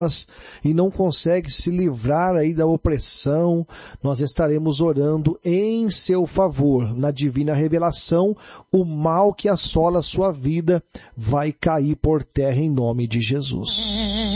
e não consegue se livrar aí da opressão, nós estaremos orando em seu favor. Na divina revelação, o mal que assola a sua vida vai cair por terra em nome de Jesus.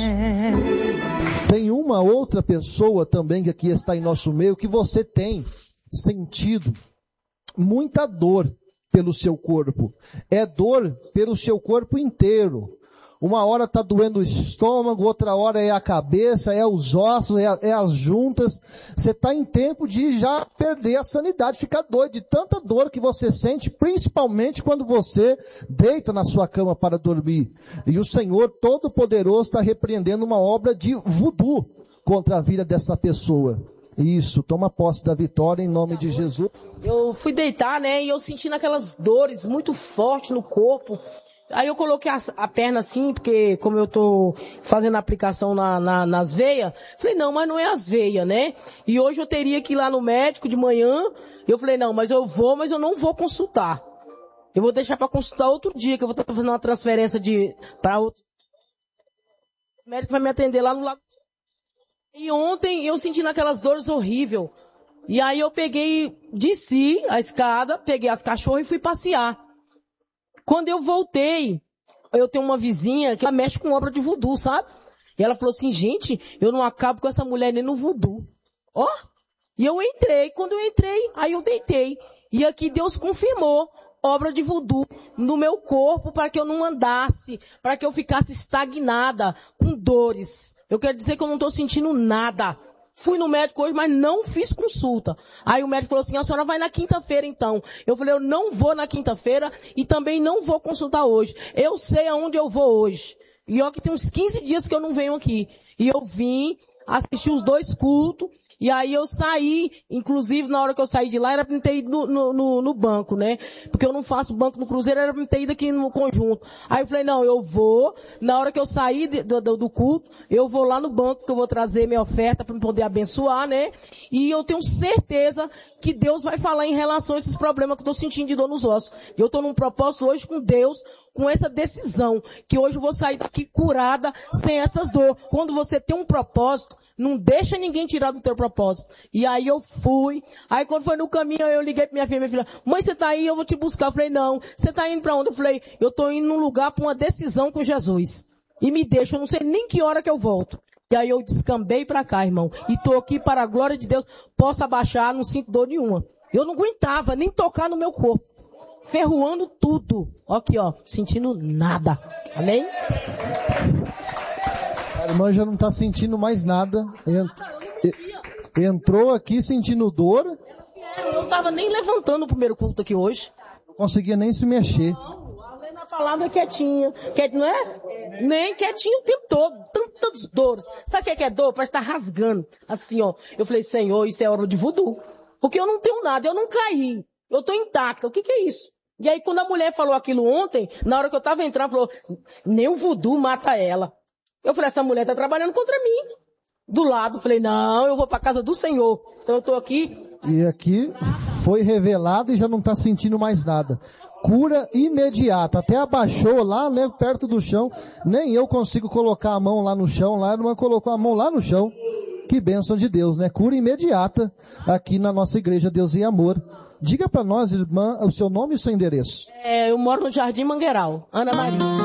Tem uma outra pessoa também que aqui está em nosso meio que você tem sentido muita dor pelo seu corpo. É dor pelo seu corpo inteiro. Uma hora está doendo o estômago, outra hora é a cabeça, é os ossos, é as juntas. Você está em tempo de já perder a sanidade, ficar doido de tanta dor que você sente, principalmente quando você deita na sua cama para dormir. E o Senhor Todo-Poderoso está repreendendo uma obra de voodoo contra a vida dessa pessoa. Isso, toma posse da vitória em nome de Jesus. Eu fui deitar, né, e eu sentindo aquelas dores muito fortes no corpo. Aí eu coloquei a perna assim, porque como eu tô fazendo a aplicação nas veias, falei, não, mas não é as veias, né? E hoje eu teria que ir lá no médico de manhã, eu falei, não, mas eu não vou consultar. Eu vou deixar para consultar outro dia, que eu vou estar fazendo uma transferência para outro. O médico vai me atender lá no lado. E ontem eu senti aquelas dores horríveis. E aí eu desci a escada, peguei as cachorras e fui passear. Quando eu voltei, eu tenho uma vizinha que ela mexe com obra de voodoo, sabe? E ela falou assim, gente, eu não acabo com essa mulher nem no voodoo. Ó, e eu entrei, quando eu entrei, aí eu deitei. E aqui Deus confirmou obra de voodoo no meu corpo para que eu não andasse, para que eu ficasse estagnada, com dores. Eu quero dizer que eu não estou sentindo nada. Fui no médico hoje, mas não fiz consulta. Aí o médico falou assim, a senhora vai na quinta-feira então. Eu falei, eu não vou na quinta-feira e também não vou consultar hoje. Eu sei aonde eu vou hoje. E ó que tem uns 15 dias que eu não venho aqui. E eu vim assistir os 2 cultos. E aí eu saí, inclusive na hora que eu saí de lá, era pra me ter ido no banco, né? Porque eu não faço banco no Cruzeiro, era pra me ter ido aqui no conjunto. Aí eu falei, não, eu vou, na hora que eu sair do culto, eu vou lá no banco, que eu vou trazer minha oferta para me poder abençoar, né? E eu tenho certeza que Deus vai falar em relação a esses problemas que eu tô sentindo de dor nos ossos. E eu tô num propósito hoje com Deus, com essa decisão, que hoje eu vou sair daqui curada, sem essas dores. Quando você tem um propósito, não deixa ninguém tirar do teu propósito. E aí eu fui. Aí quando foi no caminho, eu liguei pra minha filha. Mãe, você tá aí? Eu vou te buscar. Eu falei, não. Você tá indo pra onde? Eu falei, eu tô indo num lugar pra uma decisão com Jesus. E me deixa, eu não sei nem que hora que eu volto. E aí eu descambei pra cá, irmão. E tô aqui para a glória de Deus. Posso abaixar, não sinto dor nenhuma. Eu não aguentava nem tocar no meu corpo. Ferroando tudo. Aqui, ó. Sentindo nada. Amém? A irmã já não está sentindo mais nada. Entrou aqui sentindo dor. Eu não estava nem levantando o primeiro culto aqui hoje. Não conseguia nem se mexer. Não, além da palavra quietinha. Não é? Nem quietinho o tempo todo. Tantas dores. Sabe o que é dor? Parece estar rasgando. Assim, ó. Eu falei, Senhor, isso é obra de voodoo. Porque eu não tenho nada, eu não caí. Eu estou intacta. O que é isso? E aí quando a mulher falou aquilo ontem, na hora que eu estava entrando, falou, nem o voodoo mata ela. Eu falei, essa mulher está trabalhando contra mim. Do lado, falei, não, eu vou para a casa do Senhor. Então eu estou aqui. E aqui foi revelado e já não está sentindo mais nada. Cura imediata. Até abaixou lá, né, perto do chão. Nem eu consigo colocar a mão lá no chão. Lá, a irmã colocou a mão lá no chão. Que bênção de Deus, né? Cura imediata aqui na nossa igreja Deus e Amor. Diga para nós, irmã, o seu nome e o seu endereço. Eu moro no Jardim Mangueiral. Ana Maria.